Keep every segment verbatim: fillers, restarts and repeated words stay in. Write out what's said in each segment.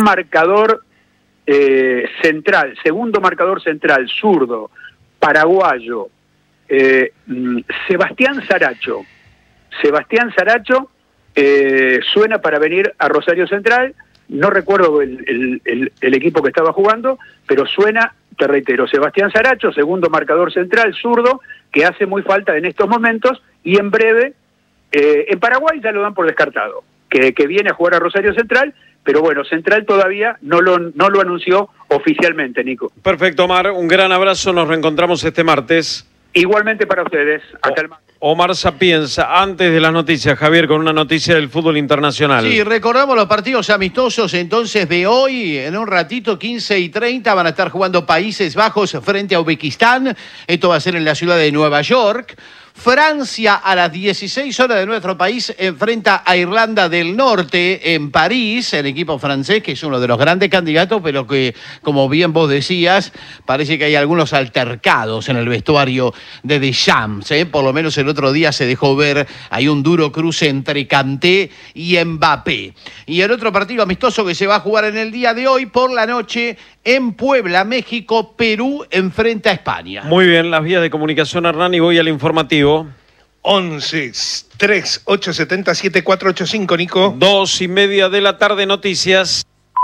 marcador eh, central, segundo marcador central, zurdo, paraguayo, eh, Sebastián Saracho. Sebastián Saracho eh, suena para venir a Rosario Central. No recuerdo el, el, el, el equipo que estaba jugando, pero suena, te reitero, Sebastián Saracho, segundo marcador central, zurdo, que hace muy falta en estos momentos, y en breve, eh, en Paraguay ya lo dan por descartado, que, que viene a jugar a Rosario Central, pero bueno, Central todavía no lo, no lo anunció oficialmente, Nico. Perfecto, Omar, un gran abrazo, nos reencontramos este martes. Igualmente para ustedes, hasta el martes. Omar Sapienza, antes de las noticias, Javier, con una noticia del fútbol internacional. Sí, recordamos los partidos amistosos entonces de hoy. En un ratito, quince y treinta, van a estar jugando Países Bajos frente a Uzbekistán. Esto va a ser en la ciudad de Nueva York. Francia a las dieciséis horas de nuestro país enfrenta a Irlanda del Norte en París, el equipo francés, que es uno de los grandes candidatos, pero que, como bien vos decías, parece que hay algunos altercados en el vestuario de Deschamps, ¿eh? Por lo menos el otro día se dejó ver, hay un duro cruce entre Kanté y Mbappé. Y el otro partido amistoso que se va a jugar en el día de hoy por la noche en Puebla, México, Perú enfrenta a España. Muy bien, las vías de comunicación, Hernán, y voy al informativo. once, tres, ocho, siete, siete, cuatro, ocho, cinco, Nico. Dos y media de la tarde, noticias.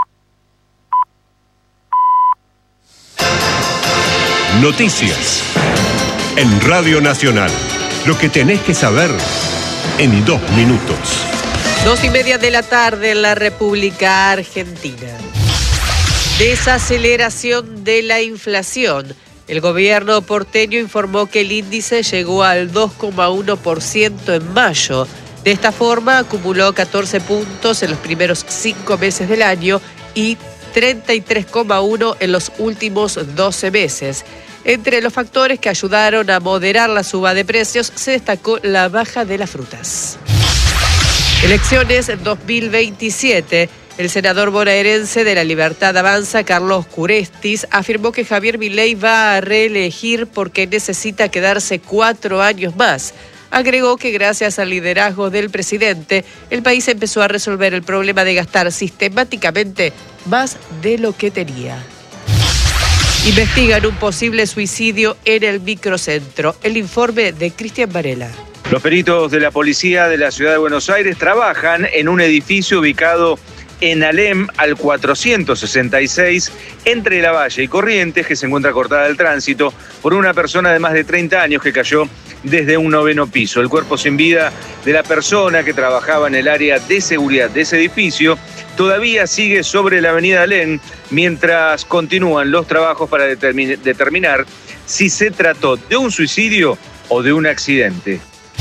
Noticias. En Radio Nacional. Lo que tenés que saber en dos minutos. Dos y media de la tarde en la República Argentina. Desaceleración de la inflación. El gobierno porteño informó que el índice llegó al dos coma uno por ciento en mayo. De esta forma, acumuló catorce puntos en los primeros cinco meses del año y treinta y tres coma uno en los últimos doce meses. Entre los factores que ayudaron a moderar la suba de precios se destacó la baja de las frutas. Elecciones dos mil veintisiete. El senador bonaerense de La Libertad Avanza, Carlos Curestis, afirmó que Javier Milei va a reelegir porque necesita quedarse cuatro años más. Agregó que gracias al liderazgo del presidente, el país empezó a resolver el problema de gastar sistemáticamente más de lo que tenía. Investigan un posible suicidio en el microcentro. El informe de Cristian Varela. Los peritos de la policía de la ciudad de Buenos Aires trabajan en un edificio ubicado en Alem al cuatrocientos sesenta y seis, entre Lavalle y Corrientes, que se encuentra cortada del tránsito por una persona de más de treinta años que cayó desde un noveno piso. El cuerpo sin vida de la persona que trabajaba en el área de seguridad de ese edificio todavía sigue sobre la avenida Alem, mientras continúan los trabajos para determin- determinar si se trató de un suicidio o de un accidente.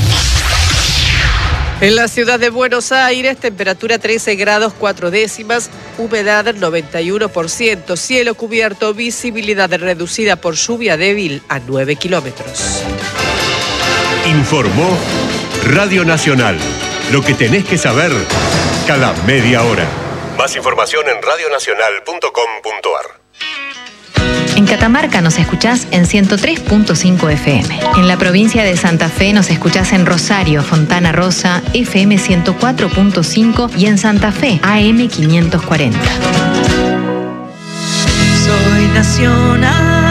En la ciudad de Buenos Aires, temperatura trece grados cuatro décimas, humedad noventa y uno por ciento, cielo cubierto, visibilidad reducida por lluvia débil a nueve kilómetros. Informó Radio Nacional. Lo que tenés que saber cada media hora. Más información en radio nacional punto com punto a r. En Catamarca nos escuchás en ciento tres punto cinco F M. En la provincia de Santa Fe nos escuchás en Rosario, Fontana Rosa, F M ciento cuatro punto cinco y en Santa Fe, A M quinientos cuarenta. Soy nacional.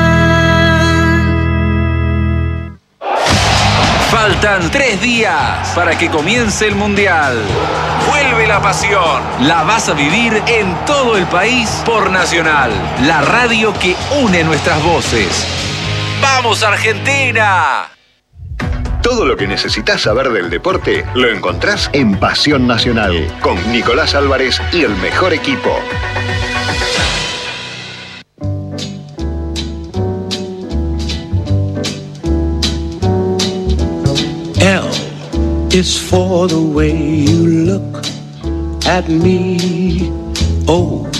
Faltan tres días para que comience el Mundial. Vuelve la pasión. La vas a vivir en todo el país por Nacional, la radio que une nuestras voces. ¡Vamos, Argentina! Todo lo que necesitas saber del deporte lo encontrás en Pasión Nacional, con Nicolás Álvarez y el mejor equipo. L is for the way you look at me. O